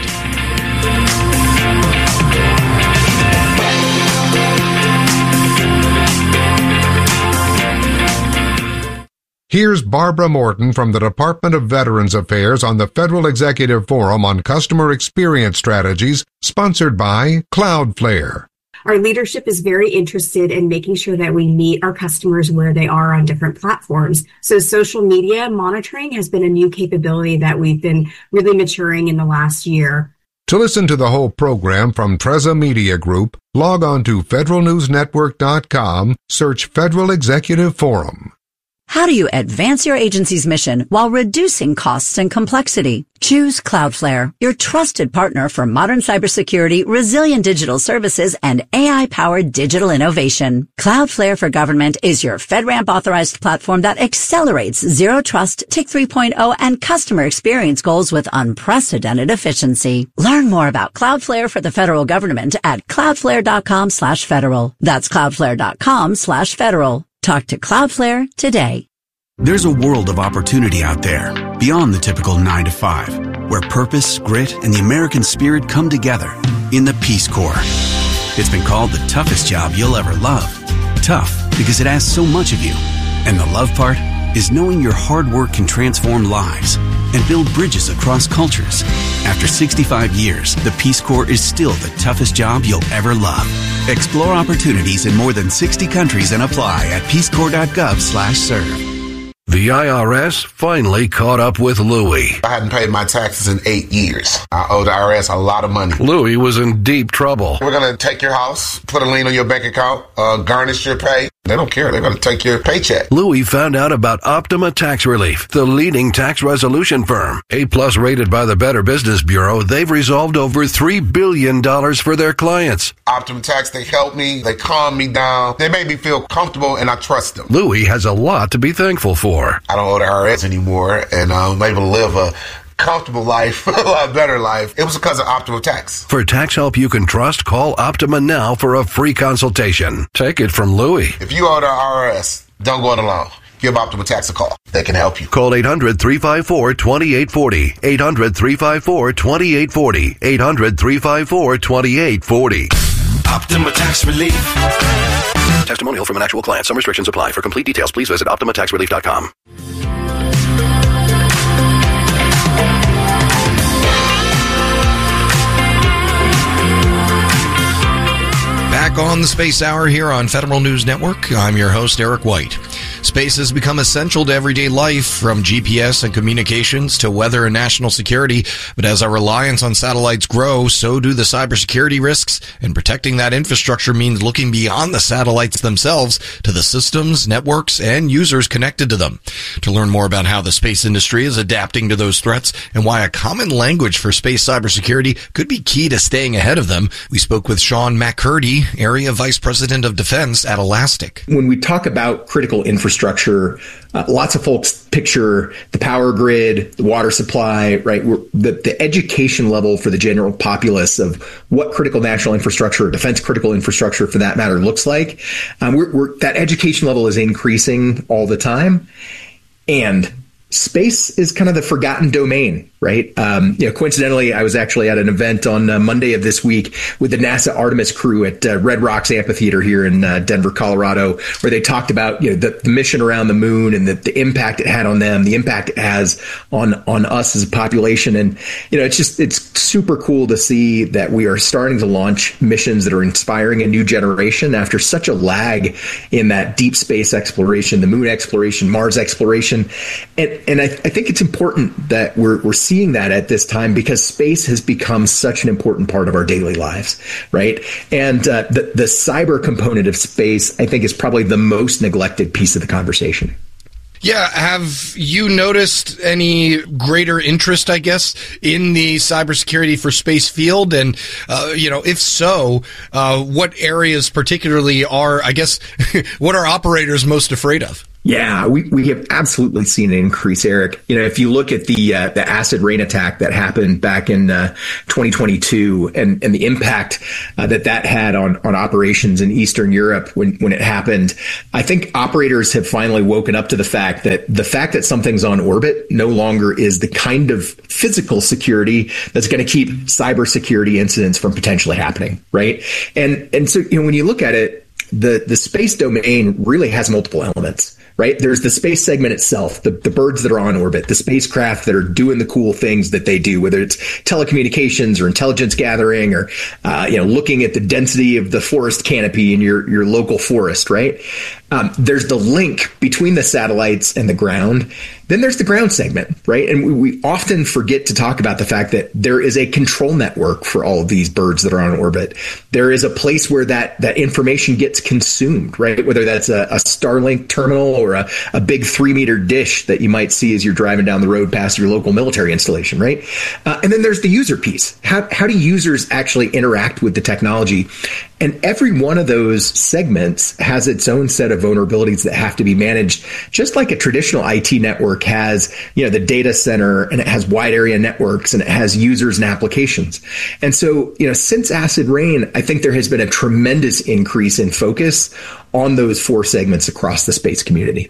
Here's Barbara Morton from the Department of Veterans Affairs on the Federal Executive Forum on Customer Experience Strategies, sponsored by Cloudflare. Our leadership is very interested in making sure that we meet our customers where they are on different platforms. So social media monitoring has been a new capability that we've been really maturing in the last year. To listen to the whole program from Treza Media Group, log on to federal news network dot com, search Federal Executive Forum. How do you advance your agency's mission while reducing costs and complexity? Choose Cloudflare, your trusted partner for modern cybersecurity, resilient digital services, and A I-powered digital innovation. Cloudflare for Government is your FedRAMP authorized platform that accelerates Zero Trust, T I C three point oh, and customer experience goals with unprecedented efficiency. Learn more about Cloudflare for the federal government at cloudflare.com slash federal. That's cloudflare.com slash federal. Talk to Cloudflare today. There's a world of opportunity out there, beyond the typical nine to five, where purpose, grit, and the American spirit come together in the Peace Corps. It's been called the toughest job you'll ever love. Tough because it asks so much of you. And the love part is knowing your hard work can transform lives and build bridges across cultures. After sixty-five years, the Peace Corps is still the toughest job you'll ever love. Explore opportunities in more than sixty countries and apply at peacecorps.gov slash serve. The I R S finally caught up with Louie. I hadn't paid my taxes in eight years. I owe the I R S a lot of money. Louie was in deep trouble. We're going to take your house, put a lien on your bank account, uh, garnish your pay. They don't care. They're going to take your paycheck. Louie found out about Optima Tax Relief, the leading tax resolution firm. A-plus rated by the Better Business Bureau, they've resolved over three billion dollars for their clients. Optima Tax, they help me. They calm me down. They make me feel comfortable, and I trust them. Louie has a lot to be thankful for. I don't owe the I R S anymore, and I'm able to live a comfortable life, a lot better life. It was because of Optima Tax. For tax help you can trust, call Optima now for a free consultation. Take it from Louie. If you owe the I R S, don't go it alone. Give Optima Tax a call. They can help you. Call eight hundred, three five four, two eight four zero. eight hundred, three five four, two eight four zero. eight hundred, three five four, two eight four zero. Optima Tax Relief. Testimonial from an actual client. Some restrictions apply. For complete details, please visit optima tax relief dot com. Back on the Space Hour here on Federal News Network, I'm your host, Eric White. Space has become essential to everyday life, from G P S and communications to weather and national security. But as our reliance on satellites grow, so do the cybersecurity risks, and protecting that infrastructure means looking beyond the satellites themselves to the systems, networks, and users connected to them. To learn more about how the space industry is adapting to those threats and why a common language for space cybersecurity could be key to staying ahead of them, we spoke with Sean McCurdy, Area Vice President of Defense at Elastic. When we talk about critical infrastructure, Infrastructure. Uh, lots of folks picture the power grid, the water supply, right? We're, the, the education level for the general populace of what critical national infrastructure, or defense critical infrastructure for that matter, looks like. Um, we're, we're, that education level is increasing all the time. And space is kind of the forgotten domain, right? Um, you know, coincidentally, I was actually at an event on uh, Monday of this week with the NASA Artemis crew at uh, Red Rocks Amphitheater here in uh, Denver, Colorado, where they talked about, you know, the, the mission around the moon and the, the impact it had on them, the impact it has on on us as a population. And, you know, it's just, it's super cool to see that we are starting to launch missions that are inspiring a new generation after such a lag in that deep space exploration, the moon exploration, Mars exploration. And, and I, I think it's important that we're, we're seeing that at this time, because space has become such an important part of our daily lives, right? And uh, the, the cyber component of space, I think, is probably the most neglected piece of the conversation. Yeah, have you noticed any greater interest, I guess, in the cybersecurity for space field? And, uh, you know, if so, uh, what areas particularly are, I guess, what are operators most afraid of? Yeah, we, we have absolutely seen an increase, Eric. You know, if you look at the uh, the acid rain attack that happened back in uh, twenty twenty-two and, and the impact uh, that that had on, on operations in Eastern Europe when, when it happened, I think operators have finally woken up to the fact that the fact that something's on orbit no longer is the kind of physical security that's going to keep cybersecurity incidents from potentially happening, right? And and so, you know, when you look at it, the the space domain really has multiple elements. Right? There's the space segment itself, the, the birds that are on orbit, the spacecraft that are doing the cool things that they do, whether it's telecommunications or intelligence gathering or, uh, you know, looking at the density of the forest canopy in your, your local forest, right? Um, there's the link between the satellites and the ground. Then there's the ground segment, right? And we, we often forget to talk about the fact that there is a control network for all of these birds that are on orbit. There is a place where that, that information gets consumed, right? Whether that's a, a Starlink terminal or a, a big three meter dish that you might see as you're driving down the road past your local military installation, right? Uh, and then there's the user piece. How, how do users actually interact with the technology? And every one of those segments has its own set of vulnerabilities that have to be managed, just like a traditional I T network has, you know, the data center, and it has wide area networks, and it has users and applications. And so, you know, since acid rain, I think there has been a tremendous increase in focus on those four segments across the space community.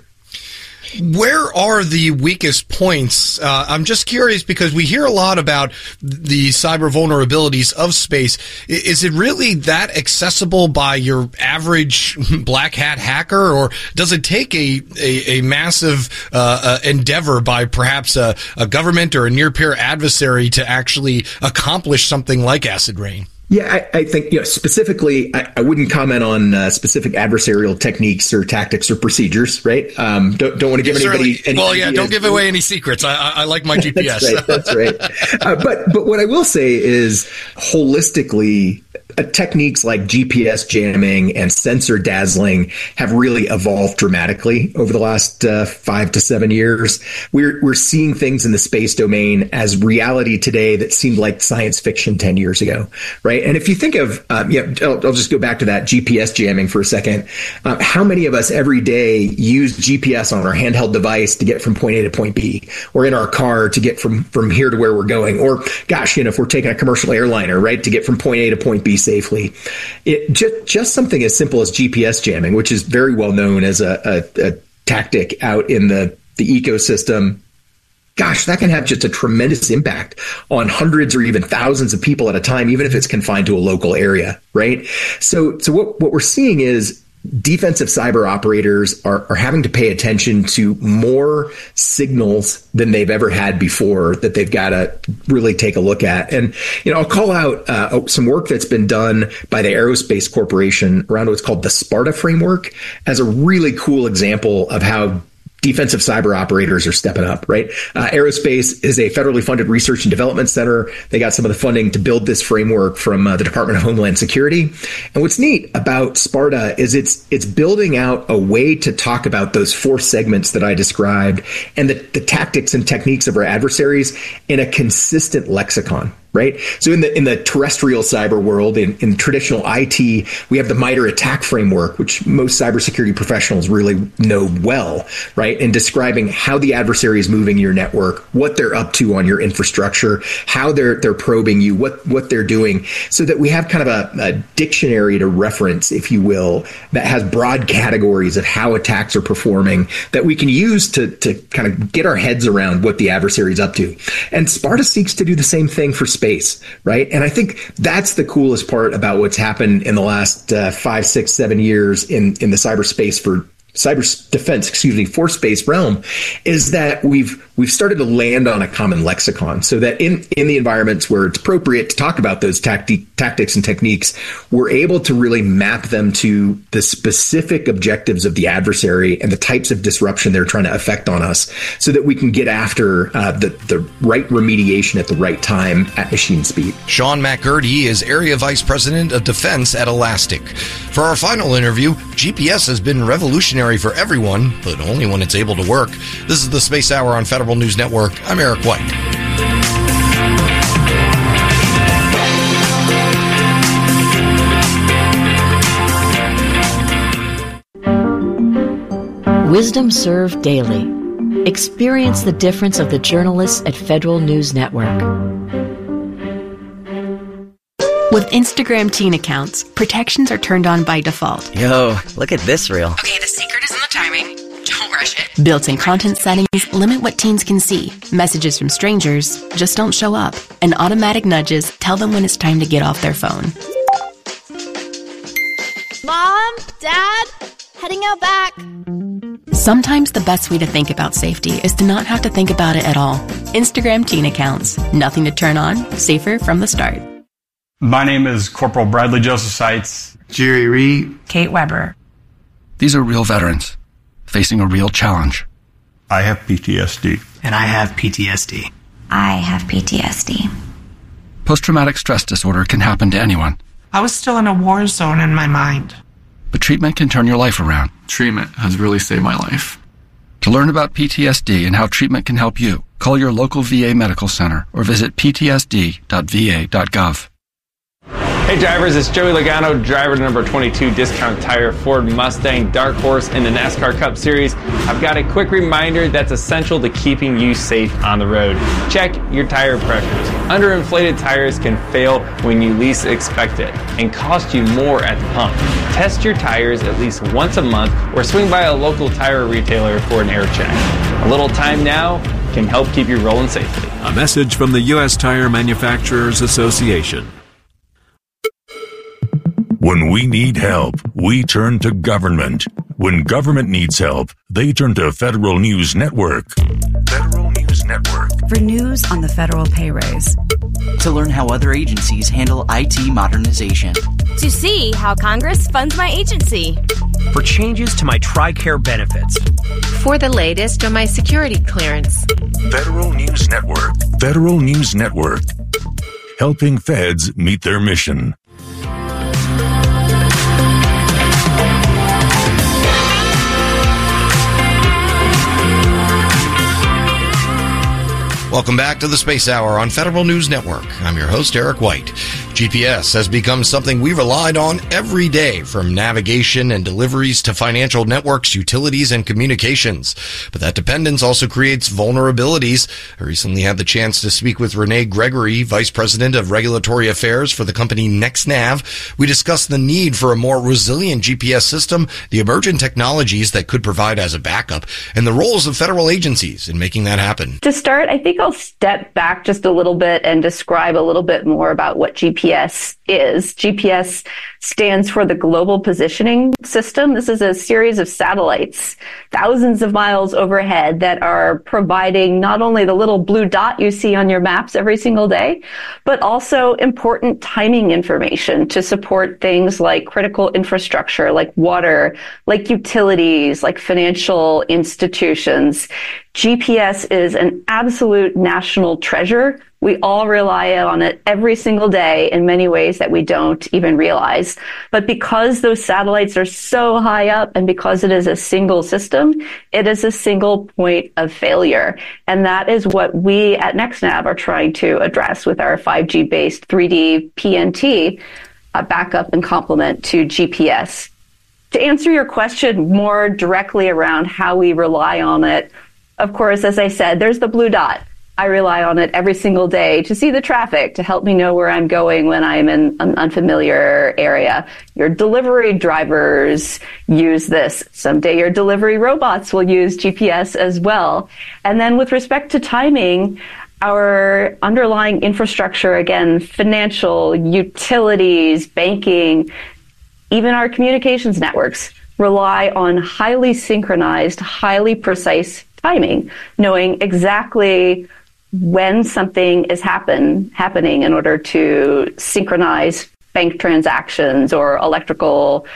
Where are the weakest points? Uh, I'm just curious because we hear a lot about the cyber vulnerabilities of space. Is it really that accessible by your average black hat hacker, or does it take a, a, a massive uh, uh, endeavor by perhaps a, a government or a near peer adversary to actually accomplish something like acid rain? Yeah, I, I think, you know, specifically, I, I wouldn't comment on uh, specific adversarial techniques or tactics or procedures, right? Um, don't, don't want to give yeah, anybody any Well, yeah, ideas. don't give away any secrets. I, I, I like my G P S. That's right. That's right. Uh, but, but what I will say is, holistically, uh, techniques like G P S jamming and sensor dazzling have really evolved dramatically over the last uh, five to seven years. We're we're seeing things in the space domain as reality today that seemed like science fiction ten years ago, right? And if you think of, um, yeah, I'll, I'll just go back to that G P S jamming for a second. Uh, how many of us every day use G P S on our handheld device to get from point A to point B, or in our car to get from from here to where we're going, or gosh, you know, if we're taking a commercial airliner, right, to get from point A to point B safely? It just just something as simple as G P S jamming, which is very well known as a, a, a tactic out in the the ecosystem. Gosh, that can have just a tremendous impact on hundreds or even thousands of people at a time, even if it's confined to a local area, right? So, so what, what we're seeing is defensive cyber operators are, are having to pay attention to more signals than they've ever had before that they've got to really take a look at. And, you know, I'll call out uh, some work that's been done by the Aerospace Corporation around what's called the Sparta framework as a really cool example of how defensive cyber operators are stepping up, right? Uh, Aerospace is a federally funded research and development center. They got some of the funding to build this framework from uh, the Department of Homeland Security. And what's neat about Sparta is it's it's building out a way to talk about those four segments that I described and the, the tactics and techniques of our adversaries in a consistent lexicon. Right. So in the in the terrestrial cyber world, in, in traditional I T, we have the MITRE ATT&CK framework, which most cybersecurity professionals really know well, right? In describing how the adversary is moving your network, what they're up to on your infrastructure, how they're they're probing you, what what they're doing, so that we have kind of a, a dictionary to reference, if you will, that has broad categories of how attacks are performing that we can use to to kind of get our heads around what the adversary is up to. And Sparta seeks to do the same thing for space. Space, right? And I think that's the coolest part about what's happened in the last uh, five, six, seven years in, in the cyberspace for cyber defense, excuse me, for space realm, is that we've we've started to land on a common lexicon so that in, in the environments where it's appropriate to talk about those tacti- tactics and techniques, we're able to really map them to the specific objectives of the adversary and the types of disruption they're trying to affect on us so that we can get after uh, the, the right remediation at the right time at machine speed. Sean McGurdy is Area Vice President of Defense at Elastic. For our final interview, G P S has been revolutionary for everyone, but only when it's able to work. This is the Space Hour on Federal News Network. I'm Eric White. Wisdom Served Daily. Experience the difference of the journalists at Federal News Network. With Instagram teen accounts, protections are turned on by default. Yo, look at this reel. Okay, the secret is in the timing. Don't rush it. Built-in content settings limit what teens can see. Messages from strangers just don't show up. And automatic nudges tell them when it's time to get off their phone. Mom? Dad? Heading out back. Sometimes the best way to think about safety is to not have to think about it at all. Instagram teen accounts. Nothing to turn on. Safer from the start. My name is Corporal Bradley Joseph Seitz. Jerry Reed. Kate Weber. These are real veterans facing a real challenge. I have P T S D. And I have P T S D. I have P T S D. Post-traumatic stress disorder can happen to anyone. I was still in a war zone in my mind. But treatment can turn your life around. Treatment has really saved my life. To learn about P T S D and how treatment can help you, call your local V A medical center or visit p t s d dot v a dot gov. Hey drivers, it's Joey Logano, driver number twenty-two Discount Tire Ford Mustang Dark Horse in the NASCAR Cup Series. I've got a quick reminder that's essential to keeping you safe on the road. Check your tire pressures. Underinflated tires can fail when you least expect it and cost you more at the pump. Test your tires at least once a month or swing by a local tire retailer for an air check. A little time now can help keep you rolling safely. A message from the U S Tire Manufacturers Association. When we need help, we turn to government. When government needs help, they turn to Federal News Network. Federal News Network. For news on the federal pay raise. To learn how other agencies handle I T modernization. To see how Congress funds my agency. For changes to my TRICARE benefits. For the latest on my security clearance. Federal News Network. Federal News Network. Helping feds meet their mission. Welcome back to the Space Hour on Federal News Network. I'm your host, Eric White. G P S has become something we relied on every day, from navigation and deliveries to financial networks, utilities, and communications. But that dependence also creates vulnerabilities. I recently had the chance to speak with Renee Gregory, Vice President of Regulatory Affairs for the company NextNav. We discussed the need for a more resilient G P S system, the emergent technologies that could provide as a backup, and the roles of federal agencies in making that happen. To start, I think I'll step back just a little bit and describe a little bit more about what G P S is. G P S stands for the Global Positioning System. This is a series of satellites, thousands of miles overhead, that are providing not only the little blue dot you see on your maps every single day, but also important timing information to support things like critical infrastructure, like water, like utilities, like financial institutions. G P S is an absolute national treasure. We all rely on it every single day in many ways that we don't even realize. But because those satellites are so high up and because it is a single system, it is a single point of failure. And that is what we at NextNav are trying to address with our five G-based three D P N T uh, backup and complement to G P S. To answer your question more directly around how we rely on it, of course, as I said, there's the blue dot. I rely on it every single day to see the traffic, to help me know where I'm going when I'm in an unfamiliar area. Your delivery drivers use this. Someday your delivery robots will use G P S as well. And then with respect to timing, our underlying infrastructure, again, financial, utilities, banking, even our communications networks rely on highly synchronized, highly precise timing, knowing exactly when something is happen happening in order to synchronize bank transactions or electrical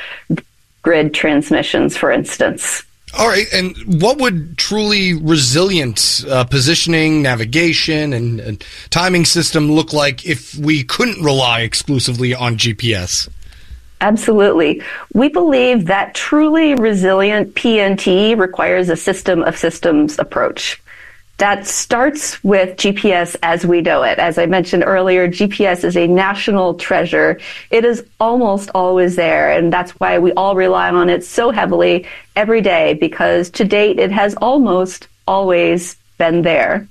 grid transmissions, for instance. All right. And what would truly resilient uh, positioning, navigation, and, and timing system look like if we couldn't rely exclusively on G P S? Absolutely. We believe that truly resilient P N T requires a system of systems approach. That starts with G P S as we know it. As I mentioned earlier, G P S is a national treasure. It is almost always there, and that's why we all rely on it so heavily every day, because to date it has almost always been there.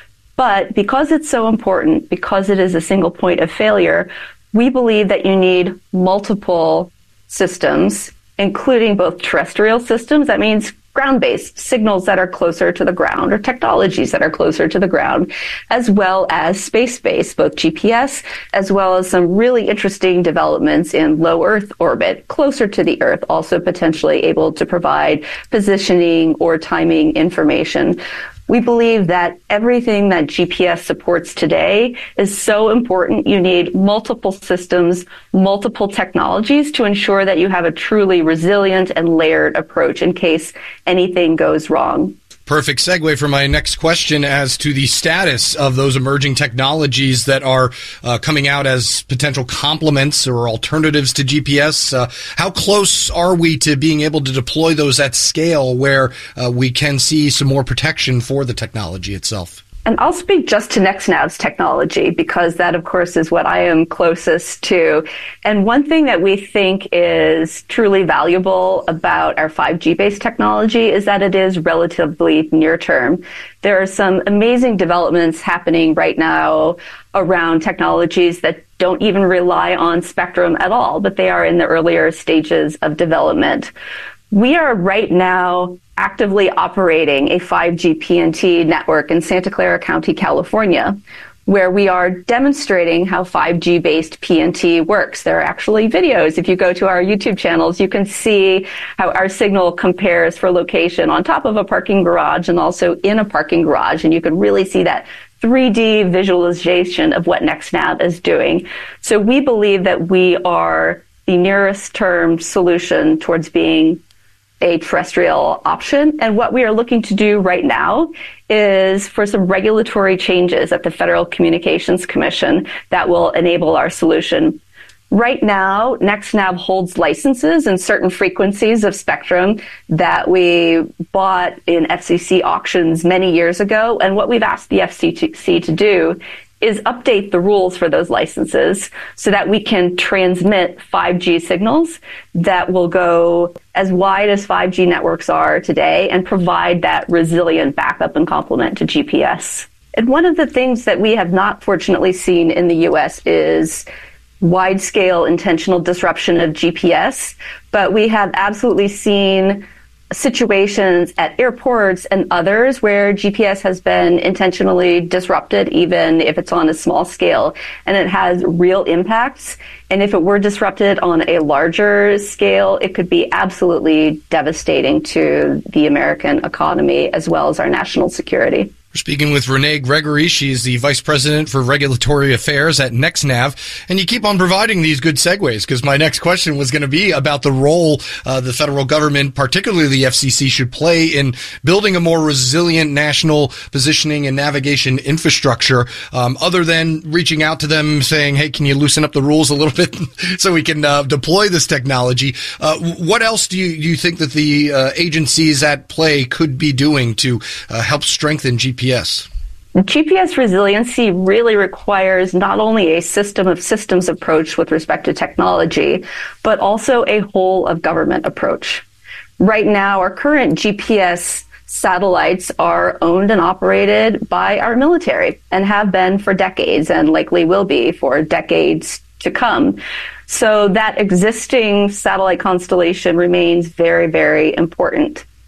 But because it's so important, because it is a single point of failure, we believe that you need multiple systems, including both terrestrial systems. That means ground-based signals that are closer to the ground, or technologies that are closer to the ground, as well as space-based, both G P S, as well as some really interesting developments in low Earth orbit, closer to the Earth, also potentially able to provide positioning or timing information. We believe that everything that G P S supports today is so important. You need multiple systems, multiple technologies to ensure that you have a truly resilient and layered approach in case anything goes wrong. Perfect segue for my next question as to the status of those emerging technologies that are uh, coming out as potential complements or alternatives to G P S. Uh, how close are we to being able to deploy those at scale where uh, we can see some more protection for the technology itself? And I'll speak just to NextNav's technology, because that, of course, is what I am closest to. And one thing that we think is truly valuable about our five G-based technology is that it is relatively near term. There are some amazing developments happening right now around technologies that don't even rely on spectrum at all, but they are in the earlier stages of development. We are right now actively operating a five G P N T network in Santa Clara County, California, where we are demonstrating how five G-based P N T works. There are actually videos. If you go to our YouTube channels, you can see how our signal compares for location on top of a parking garage and also in a parking garage, and you can really see that three D visualization of what NextNav is doing. So we believe that we are the nearest term solution towards being a terrestrial option. And what we are looking to do right now is for some regulatory changes at the Federal Communications Commission that will enable our solution. Right now, NextNav holds licenses in certain frequencies of spectrum that we bought in F C C auctions many years ago. And what we've asked the F C C to do is update the rules for those licenses so that we can transmit five G signals that will go as wide as five G networks are today and provide that resilient backup and complement to G P S. And one of the things that we have not fortunately seen in the U S is wide-scale intentional disruption of G P S, but we have absolutely seen situations at airports and others where G P S has been intentionally disrupted, even if it's on a small scale, and it has real impacts. And if it were disrupted on a larger scale, it could be absolutely devastating to the American economy as well as our national security. We're speaking with Renee Gregory. She's the Vice President for Regulatory Affairs at NextNav. And you keep on providing these good segues, because my next question was going to be about the role uh, the federal government, particularly the F C C, should play in building a more resilient national positioning and navigation infrastructure, um, other than reaching out to them saying, hey, can you loosen up the rules a little bit so we can uh, deploy this technology? Uh, what else do you, do you think that the uh, agencies at play could be doing to uh, help strengthen G P S? G P S? G P S resiliency really requires not only a system of systems approach with respect to technology, but also a whole of government approach. Right now, our current G P S satellites are owned and operated by our military and have been for decades and likely will be for decades to come. So that existing satellite constellation remains very, very important.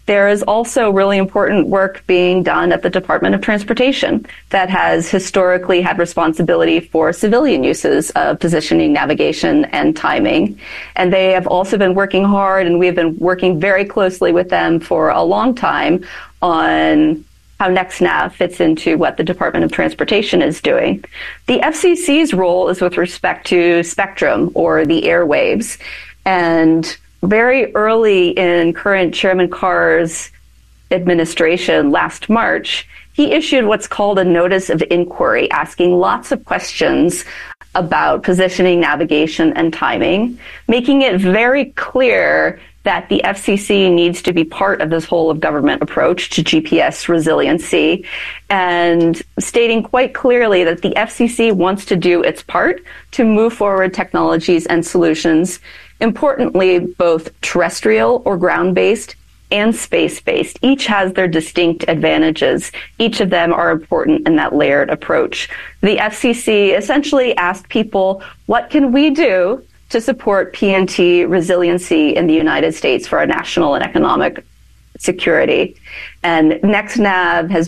There is also really important work being done at the Department of Transportation that has historically had responsibility for civilian uses of positioning, navigation, and timing. And they have also been working hard, and we've been working very closely with them for a long time on how NextNav fits into what the Department of Transportation is doing. The F C C's role is with respect to spectrum, or the airwaves. And very early in current Chairman Carr's administration last March, he issued what's called a notice of inquiry, asking lots of questions about positioning, navigation, and timing, making it very clear that the F C C needs to be part of this whole of government approach to G P S resiliency, and stating quite clearly that the F C C wants to do its part to move forward technologies and solutions, importantly, both terrestrial or ground-based and space-based. Each has their distinct advantages. Each of them are important in that layered approach. The F C C essentially asked people, what can we do to support P and T resiliency in the United States for our national and economic security? And NextNav has